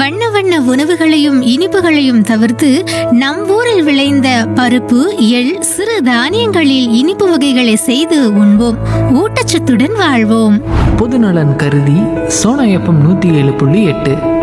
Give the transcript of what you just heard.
வண்ண வண்ண உணவுகளையும் இனிப்புகளையும் தவிர்த்து நம் ஊரில் விளைந்த பருப்பு, எள், சிறு தானியங்களில் இனிப்பு வகைகளை செய்து உண்போம். ஊட்டச்சத்துடன் வாழ்வோம். பொதுநலன் கருதி சோனா FM 107.8